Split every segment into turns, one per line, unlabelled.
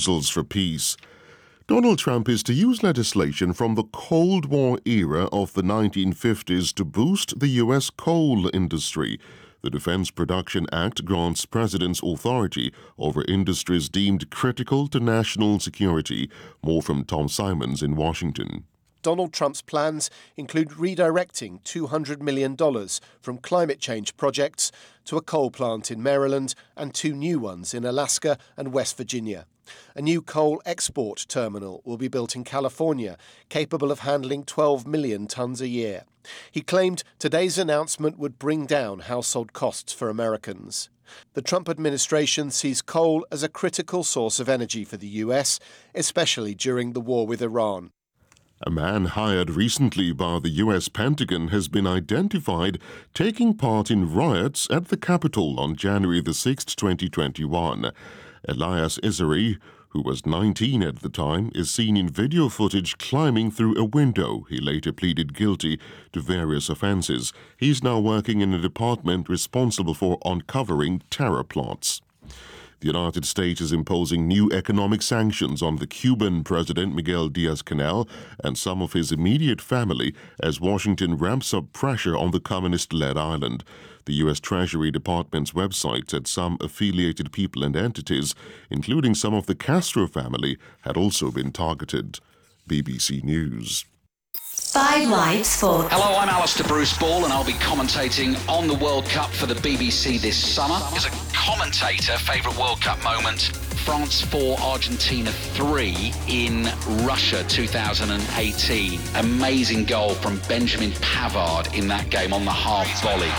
proposals for peace. Donald Trump is to use legislation from the Cold War era of the 1950s to boost the U.S. coal industry. The Defense Production Act grants presidents authority over industries deemed critical to national security. More from Tom Simons in Washington.
Donald Trump's plans include redirecting $200 million from climate change projects to a coal plant in Maryland and 2 new ones in Alaska and West Virginia. A new coal export terminal will be built in California, capable of handling 12 million tonnes a year. He claimed today's announcement would bring down household costs for Americans. The Trump administration sees coal as a critical source of energy for the US, especially during the war with Iran.
A man hired recently by the U.S. Pentagon has been identified taking part in riots at the Capitol on January the 6th, 2021. Elias Isari, who was 19 at the time, is seen in video footage climbing through a window. He later pleaded guilty to various offenses. He's now working in a department responsible for uncovering terror plots. The United States is imposing new economic sanctions on the Cuban President Miguel Diaz-Canel and some of his immediate family as Washington ramps up pressure on the communist-led island. The U.S. Treasury Department's website said some affiliated people and entities, including some of the Castro family, had also been targeted. BBC News.
5 Live Sport.
Hello, I'm Alistair Bruce Ball and I'll be commentating on the World Cup for the BBC this summer. As a commentator, favourite World Cup moment, France 4, Argentina 3 in Russia 2018. Amazing goal from Benjamin Pavard in that game on the half volley.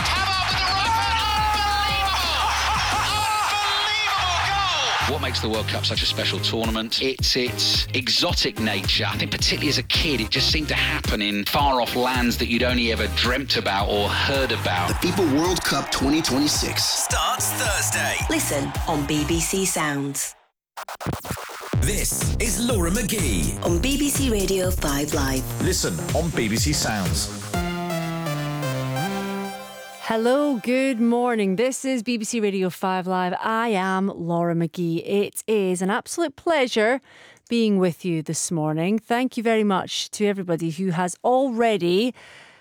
What makes the World Cup such a special tournament? It's its exotic nature. I think particularly as a kid, it just seemed to happen in far-off lands that you'd only ever dreamt about or heard about.
The FIFA World Cup 2026
starts Thursday. Listen on BBC Sounds.
This is Laura McGee
on BBC Radio 5 Live.
Listen on BBC Sounds.
Hello, good morning. This is BBC Radio 5 Live. I am Laura McGee. It is an absolute pleasure being with you this morning. Thank you very much to everybody who has already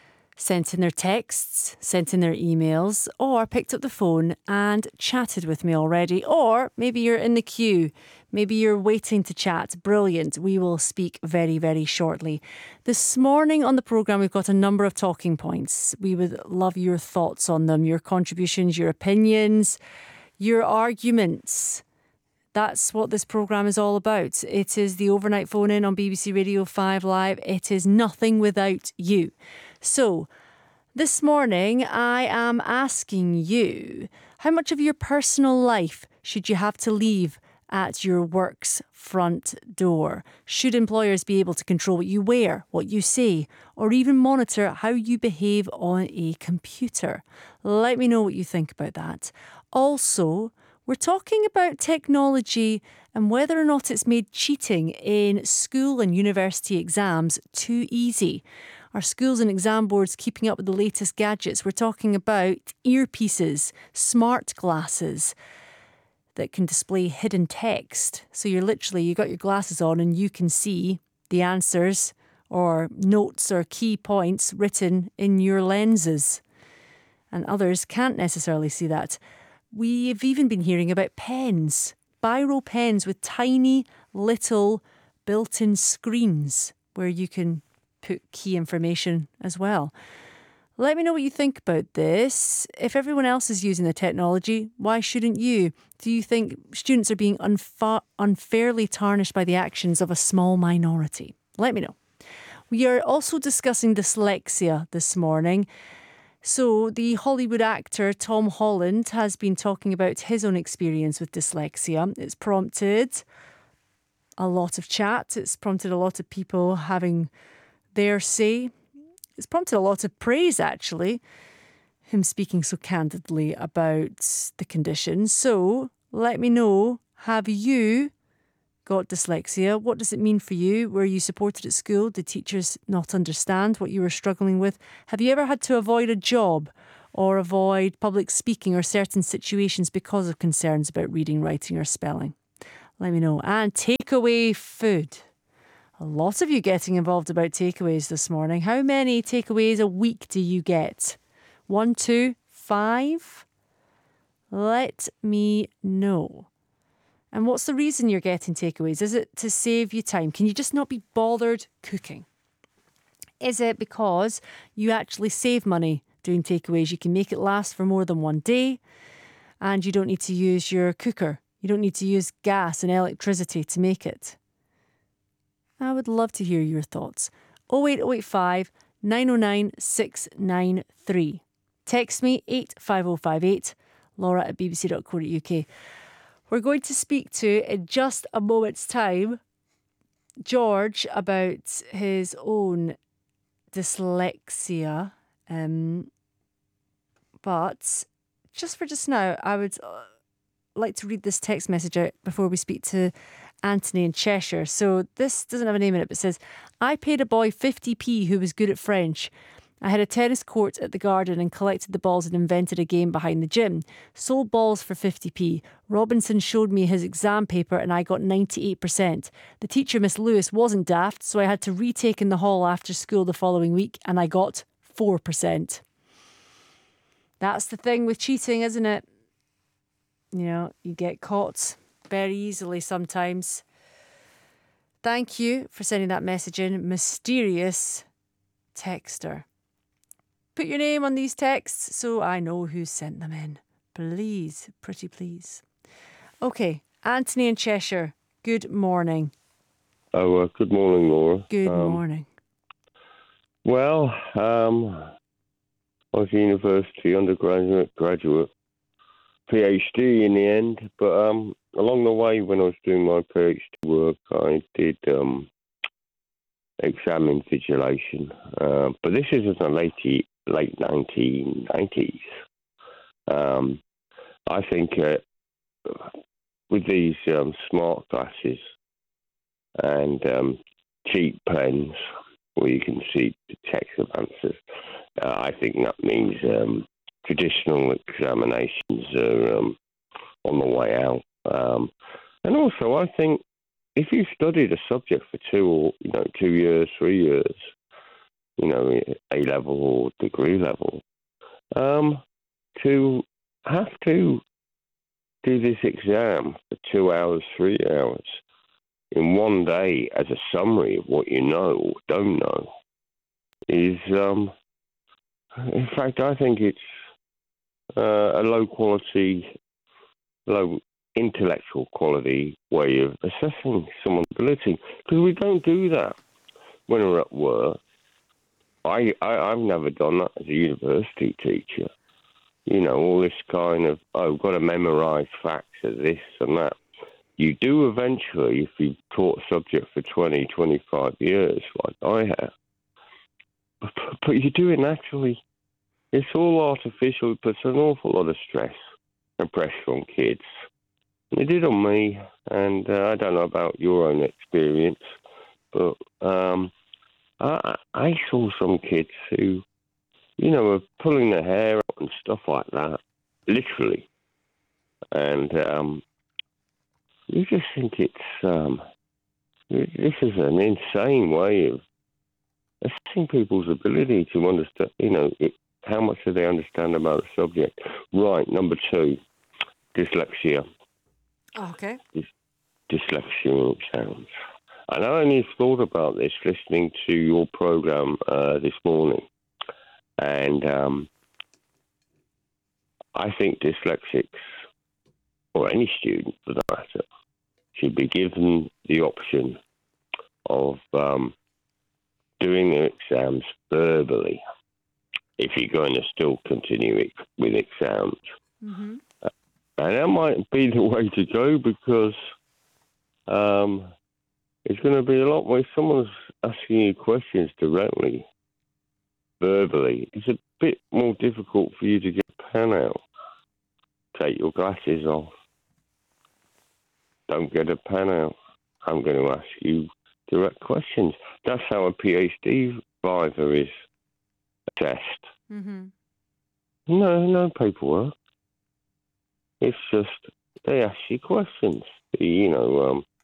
sent in their texts, sent in their emails, or picked up the phone and chatted with me already. Or maybe you're in the queue. Maybe you're waiting to chat. Brilliant. We will speak very, very shortly. This morning on the programme, we've got a number of talking points. We would love your thoughts on them, your contributions, your opinions, your arguments. That's what this programme is all about. It is the overnight phone-in on BBC Radio 5 Live. It is nothing without you. So, this morning I am asking you, how much of your personal life should you have to leave at your work's front door? Should employers be able to control what you wear, what you say, or even monitor how you behave on a computer? Let me know what you think about that. Also, we're talking about technology and whether or not it's made cheating in school and university exams too easy. Are schools and exam boards keeping up with the latest gadgets? We're talking about earpieces, smart glasses that can display hidden text. So you got your glasses on and you can see the answers or notes or key points written in your lenses. And others can't necessarily see that. We've even been hearing about pens, biro pens with tiny little built-in screens where you can put key information as well. Let me know what you think about this. If everyone else is using the technology, why shouldn't you? Do you think students are being unfairly tarnished by the actions of a small minority? Let me know. We are also discussing dyslexia this morning. So the Hollywood actor Tom Holland has been talking about his own experience with dyslexia. It's prompted a lot of chat. It's prompted a lot of people having their say. It's prompted a lot of praise, actually, him speaking so candidly about the condition. So let me know, have you got dyslexia? What does it mean for you? Were you supported at school? Did teachers not understand what you were struggling with? Have you ever had to avoid a job or avoid public speaking or certain situations because of concerns about reading, writing or spelling? Let me know. And takeaway food. A lot of you getting involved about takeaways this morning. How many takeaways a week do you get? 1, 2, 5? Let me know. And what's the reason you're getting takeaways? Is it to save you time? Can you just not be bothered cooking? Is it because you actually save money doing takeaways? You can make it last for more than one day and you don't need to use your cooker. You don't need to use gas and electricity to make it. I would love to hear your thoughts. 08085 909 693. Text me 85058, laura@bbc.co.uk. We're going to speak to, in just a moment's time, George about his own dyslexia. But just for just now, I would like to read this text message out before we speak to Anthony in Cheshire. So this doesn't have a name in it, but it says, I paid a boy 50p who was good at French. I had a tennis court at the garden and collected the balls and invented a game behind the gym. Sold balls for 50p. Robinson showed me his exam paper and I got 98%. The teacher, Miss Lewis, wasn't daft, so I had to retake in the hall after school the following week and I got 4%. That's the thing with cheating, isn't it? You know, you get caught very easily sometimes. Thank you for sending that message in, mysterious texter. Put your name on these texts so I know who sent them in. Please, pretty please. Okay, Anthony in Cheshire, good morning.
Oh, good morning, Laura.
Good morning.
Well, I was university undergraduate, graduate, PhD in the end, but along the way when I was doing my PhD work, I did exam invigilation, but this is in the late 1990s. I think with these smart glasses and cheap pens where you can see the text of answers, I think that means traditional examinations are on the way out. And also, I think if you studied a subject for 2 years, 3 years, A level or degree level, to have to do this exam for 2 hours, 3 hours in one day as a summary of what you know or don't know is, in fact, I think it's a low intellectual quality way of assessing someone's ability, because we don't do that when we're at work. I've never done that as a university teacher. All this kind of, got to memorise facts of this and that. You do eventually if you've taught a subject for 20, 25 years, like I have. But you do it naturally. It's all artificial. It puts an awful lot of stress and pressure on kids. And it did on me, and I don't know about your own experience, but I saw some kids who, were pulling their hair out and stuff like that, literally. And you just think it's, this is an insane way of assessing people's ability to understand, how much do they understand about the subject. Right, number 2, dyslexia.
Okay.
Dyslexia exams. And I only thought about this listening to your program this morning. And I think dyslexics, or any student for that matter, should be given the option of doing their exams verbally if you're going to still continue with exams. Mm-hmm. And that might be the way to go, because it's going to be a lot more. If someone's asking you questions directly, verbally, it's a bit more difficult for you to get a pen out. Take your glasses off. Don't get a pen out. I'm going to ask you direct questions. That's how a PhD advisor is assessed. Mm-hmm. No paperwork. It's just they ask you questions. you know,